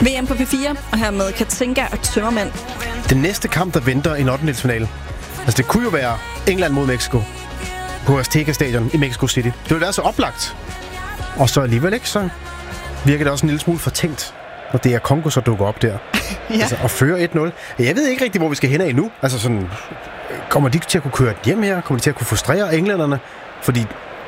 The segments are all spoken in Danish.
VM på P4, og her med Katinka og Tømmermænd. Den næste kamp, der venter i en 8-delsfinale. Altså, det kunne jo være England mod Mexico på Azteca Stadion i Mexico City. Det ville være så oplagt. Og så alligevel ikke, så virker det også en lille smule fortænkt, når det er Congo, så dukker op der. Ja. Altså, og fører 1-0. Jeg ved ikke rigtig, hvor vi skal hen af endnu. Altså sådan, kommer de til at kunne køre hjem her? Kommer de til at kunne frustrere englænderne? Fordi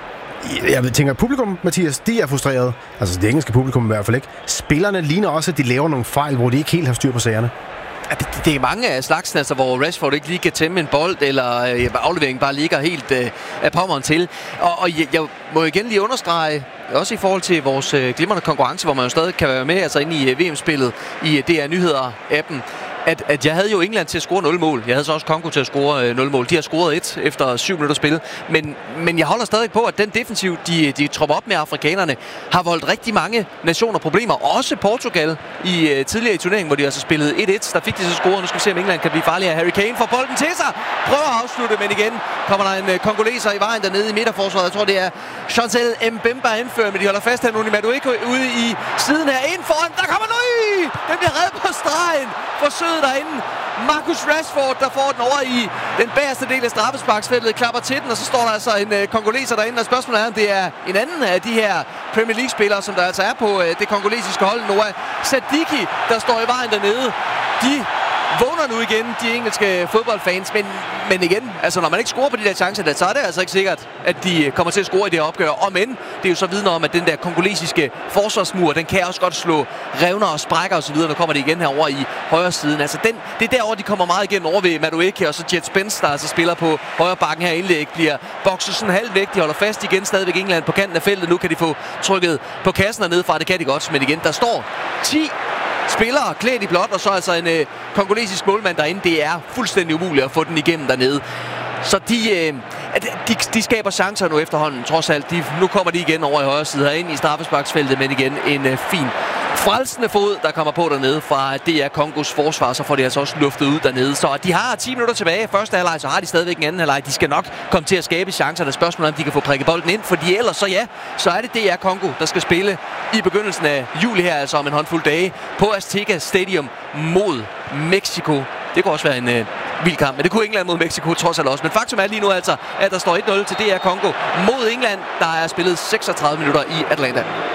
jeg tænker, at publikum, Mathias, de er frustreret. Altså det engelske publikum i hvert fald ikke. Spillerne ligner også, at de laver nogle fejl, hvor de ikke helt har styr på sagerne. Ja, det er mange af slagsen, altså, hvor Rashford ikke lige kan tæmme en bold, eller afleveringen bare ligger helt af pommeren til. Og jeg må igen lige understrege, også i forhold til vores glimrende konkurrence, hvor man jo stadig kan være med, altså inde i VM-spillet i DR Nyheder-appen, at jeg havde jo England til at score 0 mål. Jeg havde så også Congo til at score 0 mål. De har scoret 1 efter 7 minutter spil. Men jeg holder stadig på, at den defensiv, de tropper op med afrikanerne, har voldt rigtig mange nationer problemer. Også Portugal tidligere i turneringen, hvor de altså spillede 1-1. Der fik de så scoret. Nu skal vi se, om England kan blive farligere. Harry Kane får bolden til sig. Prøver at afslutte, men igen kommer der en kongoleser i vejen dernede i midterforsvaret. Jeg tror, det er Chancel Mbemba indfører, men de holder fast her nu. Madueke ude i siden her. Ind foran. Der kommer Nui! Den bliver reddet på stregen. Forsøget derinde. Marcus Rashford, der får den over i den bagerste del af straffesparksfeltet, klapper til den, og så står der altså en kongoleser derinde, og spørgsmålet er, om det er en anden af de her Premier League-spillere, som der altså er på det kongolesiske hold, Noah Sadiki, der står i vejen dernede. De vågner nu igen, de engelske fodboldfans, men igen, altså når man ikke scorer på de der chancer, så er det altså ikke sikkert, at de kommer til at score i det her opgør. Og men, det er jo så vidner om, at den der kongolesiske forsvarsmur, den kan også godt slå revner og sprækker osv. Nu kommer det igen herover i højre siden. Altså det er derovre, de kommer meget igennem over ved Madueke, og så Jet Spence, der altså spiller på højre bakken her indlæg, bliver bokset sådan halvt væk. De holder fast igen, stadigvæk England på kanten af feltet. Nu kan de få trykket på kassen hernede fra, det kan de godt, men igen, der står 10 spillere klædt i blåt, og så altså en kongolesisk målmand derinde. Det er fuldstændig umuligt at få den igennem dernede. Så de skaber chancer nu efterhånden, trods alt. Nu kommer de igen over i højre side herind i straffesparksfeltet, men igen en fin frelsende fod, der kommer på dernede fra DR Kongos forsvar. Så får de altså også luftet ud dernede. Så de har 10 minutter tilbage. Første halvleg, så har de stadigvæk en anden halvleg. De skal nok komme til at skabe chancer. Der er spørgsmålet, om de kan få prikket bolden ind, fordi ellers så er det DR Congo, der skal spille i begyndelsen af juli her, altså om en håndfuld dage, på Azteca Stadium mod Mexico. Det kunne også være en vild kamp, men det kunne England mod Mexico trods alt også. Men faktum er lige nu altså, at der står 1-0 til DR Congo mod England, der er spillet 36 minutter i Atlanta.